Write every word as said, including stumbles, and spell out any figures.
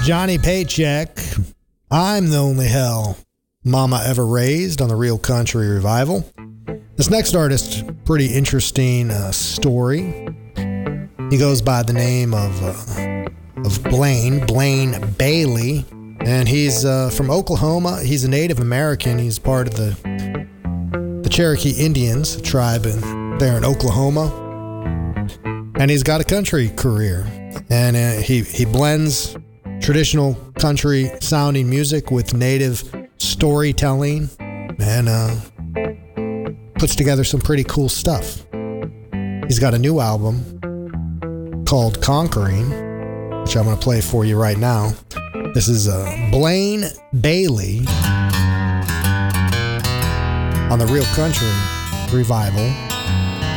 Johnny Paycheck, I'm the only hell Mama ever raised on the Real Country Revival. This next artist, pretty interesting uh, story. He goes by the name of uh, of Blaine, Blaine Bailey, and he's uh, from Oklahoma. He's a Native American. He's part of the the Cherokee Indians tribe in, there in Oklahoma, and he's got a country career. And uh, he he blends traditional country sounding music with native storytelling, and uh, puts together some pretty cool stuff. He's got a new album called Conquering, which I'm going to play for you right now. This is uh, Blaine Bailey on the Real Country Revival.